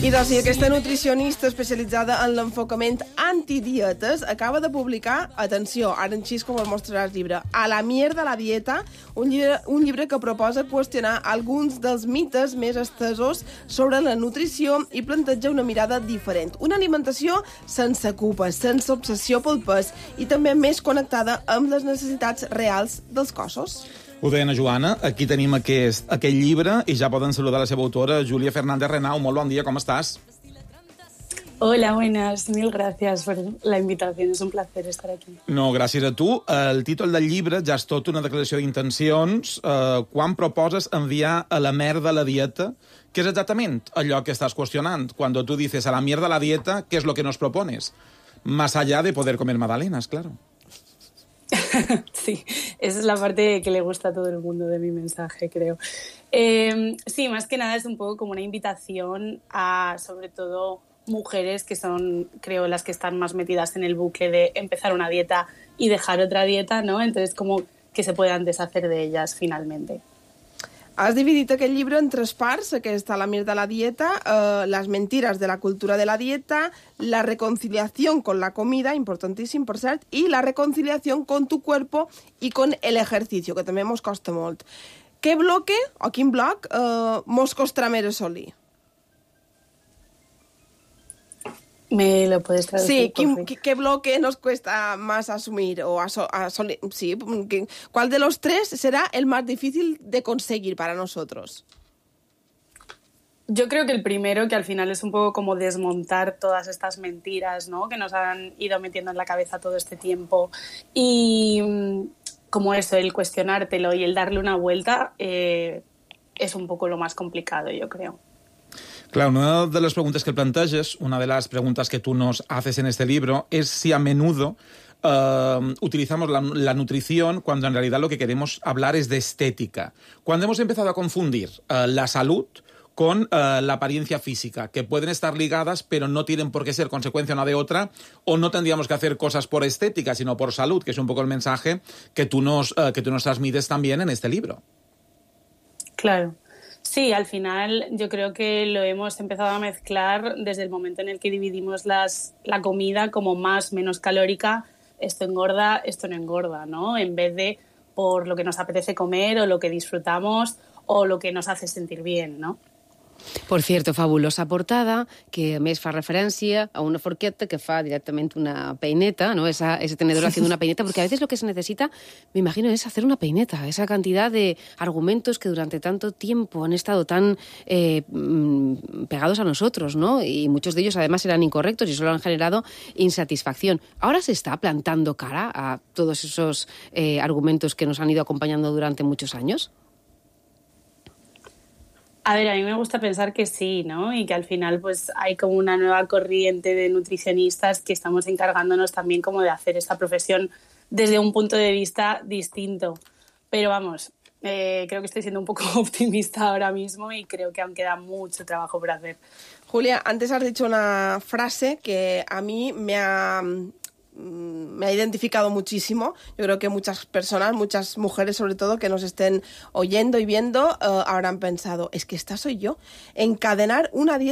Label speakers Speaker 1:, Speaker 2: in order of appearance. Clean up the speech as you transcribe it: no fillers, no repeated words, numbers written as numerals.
Speaker 1: I doncs, aquesta nutricionista especialitzada en l'enfocament antidietes acaba de publicar, atenció, ara així com el mostraràs el llibre, A la mierda la dieta, un llibre que proposa qüestionar alguns dels mites més estesos sobre la nutrició i planteja una mirada diferent. Una alimentació sense culpes, sense obsessió pel pes i també més connectada amb les necessitats reals dels cossos.
Speaker 2: Ho deia la Joana, aquí tenim aquest llibre i ja poden saludar la seva autora, Júlia Fernández Renau. Molt bon dia, com estàs?
Speaker 3: Hola, buenas. Mil gracias por la invitación. Es un placer estar aquí.
Speaker 2: No, gràcies a tu. El títol del llibre ja és tot una declaració d'intencions. Quan proposes enviar a la merda la dieta, què és exactament allò que estàs qüestionant? Quan tu dices a la mierda la dieta, ¿qué es lo que nos propones? Más allá de poder comer magdalenas, claro.
Speaker 3: Sí, esa es la parte que le gusta a todo el mundo de mi mensaje, creo. Sí, más que nada es un poco como una invitación a, sobre todo, mujeres que son, creo, las que están más metidas en el bucle de empezar una dieta y dejar otra dieta, ¿no? Entonces, como que se puedan deshacer de ellas finalmente.
Speaker 1: Has dividit aquest llibre en tres parts, aquesta La mierda de la dieta, las mentiras de la cultura de la dieta, la reconciliación con la comida, importantíssim, per cert, i la reconciliación con tu cuerpo y con el ejercicio, que també mos costa molt. Què bloque, o quin bloc, mos costarà més assolir?
Speaker 3: ¿Me lo puedes traducir?
Speaker 1: Sí, ¿qué bloque nos cuesta más asumir o asolir? Sí, ¿cuál de los tres será el más difícil de conseguir para nosotros?
Speaker 3: Yo creo que el primero, que al final es un poco como desmontar todas estas mentiras, ¿no?, que nos han ido metiendo en la cabeza todo este tiempo. Y como eso, el cuestionártelo y el darle una vuelta es un poco lo más complicado, yo creo.
Speaker 2: Claro, una de las preguntas que planteas, una de las preguntas que tú nos haces en este libro, es si a menudo utilizamos la nutrición cuando en realidad lo que queremos hablar es de estética. Cuando hemos empezado a confundir la salud con la apariencia física, que pueden estar ligadas, pero no tienen por qué ser consecuencia una de otra, o no tendríamos que hacer cosas por estética, sino por salud, que es un poco el mensaje que tú nos transmites también en este libro.
Speaker 3: Claro. Sí, al final yo creo que lo hemos empezado a mezclar desde el momento en el que dividimos la comida como más, menos calórica, esto engorda, esto no engorda, ¿no? En vez de por lo que nos apetece comer o lo que disfrutamos o lo que nos hace sentir bien, ¿no?
Speaker 4: Por cierto, fabulosa portada, que a més fa referència a una forqueta que fa directament una peineta, ¿no? Ese tenedor haciendo una peineta, porque a veces lo que se necesita, me imagino, es hacer una peineta, esa cantidad de argumentos que durante tanto tiempo han estado tan pegados a nosotros, ¿no? Y muchos de ellos además eran incorrectos y solo han generado insatisfacción. Ahora se está plantando cara a todos esos argumentos que nos han ido acompañando durante muchos años.
Speaker 3: A ver, a mí me gusta pensar que sí, ¿no? Y que al final pues hay como una nueva corriente de nutricionistas que estamos encargándonos también como de hacer esta profesión desde un punto de vista distinto. Pero vamos, creo que estoy siendo un poco optimista ahora mismo y creo que aún queda mucho trabajo por hacer.
Speaker 1: Julia, antes has dicho una frase que a mí me ha identificado muchísimo. Yo creo que muchas personas, muchas mujeres sobre todo, que nos estén oyendo y viendo, habrán pensado, es que esta soy yo. Encadenar una dieta